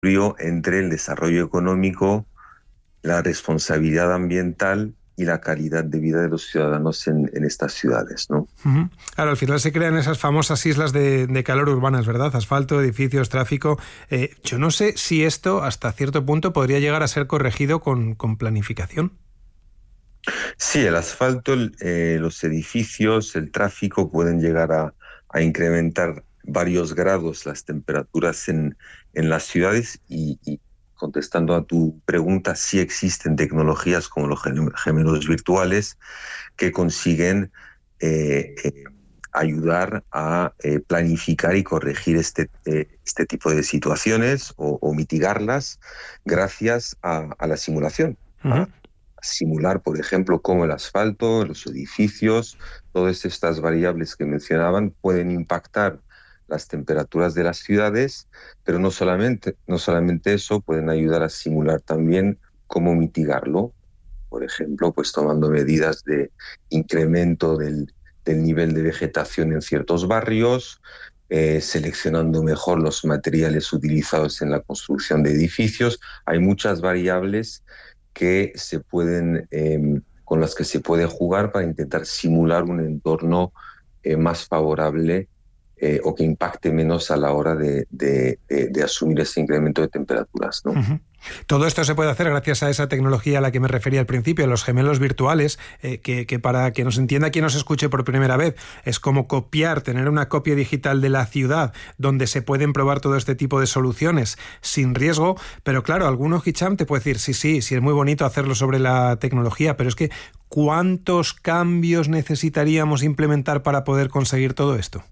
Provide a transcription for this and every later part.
equilibrio entre el desarrollo económico, la responsabilidad ambiental y la calidad de vida de los ciudadanos en estas ciudades, ¿no? Uh-huh. Claro, al final se crean esas famosas islas de calor urbanas, ¿verdad? Asfalto, edificios, tráfico. Yo no sé si esto hasta cierto punto podría llegar a ser corregido con planificación. Sí, el asfalto, los edificios, el tráfico pueden llegar a incrementar varios grados las temperaturas en las ciudades y contestando a tu pregunta, sí existen tecnologías como los gemelos virtuales que consiguen ayudar a planificar y corregir este tipo de situaciones o mitigarlas gracias a la simulación. Uh-huh. Simular, por ejemplo, cómo el asfalto, los edificios, todas estas variables que mencionaban pueden impactar las temperaturas de las ciudades, pero no solamente eso, pueden ayudar a simular también cómo mitigarlo, por ejemplo, pues tomando medidas de incremento del nivel de vegetación en ciertos barrios, seleccionando mejor los materiales utilizados en la construcción de edificios. Hay muchas variables que con las que se puede jugar para intentar simular un entorno más favorable o que impacte menos a la hora de asumir ese incremento de temperaturas, ¿no? Uh-huh. Todo esto se puede hacer gracias a esa tecnología a la que me refería al principio, los gemelos virtuales, que para que nos entienda quien nos escuche por primera vez, es como tener una copia digital de la ciudad donde se pueden probar todo este tipo de soluciones sin riesgo. Pero claro, alguno Hicham te puede decir, sí, es muy bonito hacerlo sobre la tecnología, pero es que ¿cuántos cambios necesitaríamos implementar para poder conseguir todo esto?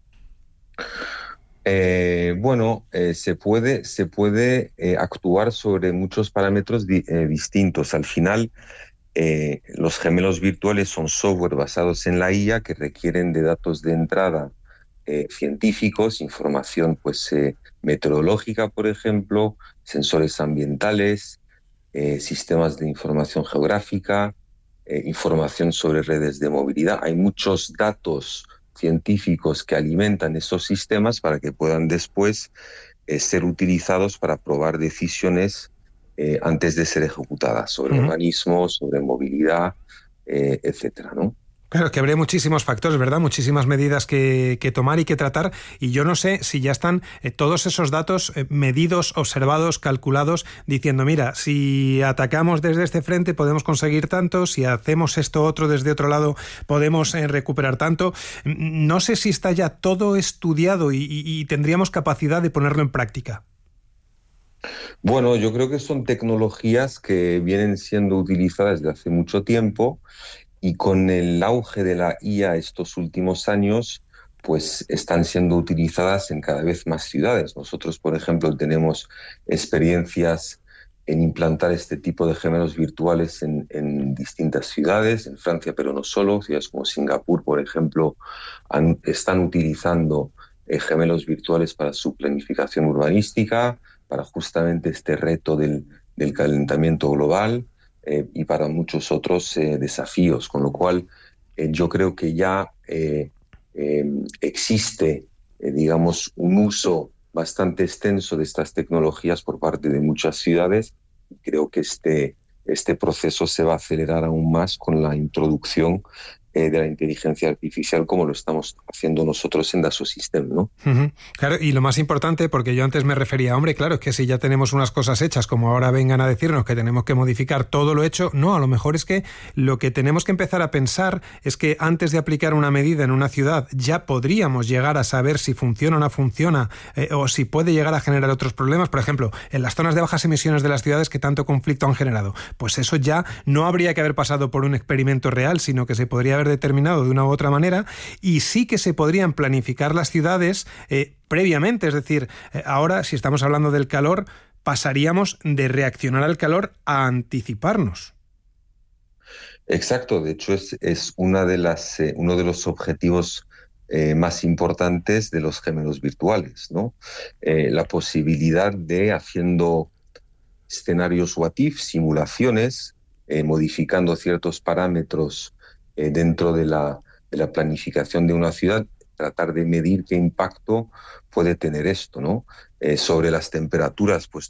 Se puede actuar sobre muchos parámetros distintos. Al final, los gemelos virtuales son software basados en la IA que requieren de datos de entrada científicos, información meteorológica, por ejemplo, sensores ambientales, sistemas de información geográfica, información sobre redes de movilidad. Hay muchos datos científicos que alimentan esos sistemas para que puedan después ser utilizados para probar decisiones antes de ser ejecutadas sobre urbanismo, sobre movilidad, etcétera, ¿no? Claro, que habría muchísimos factores, ¿verdad? Muchísimas medidas que tomar y que tratar. Y yo no sé si ya están todos esos datos medidos, observados, calculados, diciendo, mira, si atacamos desde este frente podemos conseguir tanto, si hacemos esto otro desde otro lado podemos recuperar tanto. No sé si está ya todo estudiado y tendríamos capacidad de ponerlo en práctica. Bueno, yo creo que son tecnologías que vienen siendo utilizadas desde hace mucho tiempo. Y con el auge de la IA estos últimos años, pues están siendo utilizadas en cada vez más ciudades. Nosotros, por ejemplo, tenemos experiencias en implantar este tipo de gemelos virtuales en distintas ciudades, en Francia, pero no solo. Ciudades como Singapur, por ejemplo, están utilizando gemelos virtuales para su planificación urbanística, para justamente este reto del calentamiento global. Y para muchos otros desafíos, con lo cual yo creo que ya existe, digamos, un uso bastante extenso de estas tecnologías por parte de muchas ciudades. Creo que este proceso se va a acelerar aún más con la introducción de la inteligencia artificial como lo estamos haciendo nosotros en Dassault Systèmes, ¿no? Uh-huh. Claro, y lo más importante, porque yo antes me refería, hombre, claro, es que si ya tenemos unas cosas hechas, como ahora vengan a decirnos que tenemos que modificar todo lo hecho, no, a lo mejor es que lo que tenemos que empezar a pensar es que antes de aplicar una medida en una ciudad ya podríamos llegar a saber si funciona o no funciona, o si puede llegar a generar otros problemas. Por ejemplo, en las zonas de bajas emisiones de las ciudades que tanto conflicto han generado, pues eso ya no habría que haber pasado por un experimento real, sino que se podría haber determinado de una u otra manera, y sí que se podrían planificar las ciudades previamente. Es decir, ahora, si estamos hablando del calor, pasaríamos de reaccionar al calor a anticiparnos. Exacto, de hecho es uno de los objetivos más importantes de los gemelos virtuales, ¿no? La posibilidad de, haciendo escenarios what if, simulaciones, modificando ciertos parámetros dentro de la planificación de una ciudad, tratar de medir qué impacto puede tener esto, ¿no? Sobre las temperaturas, pues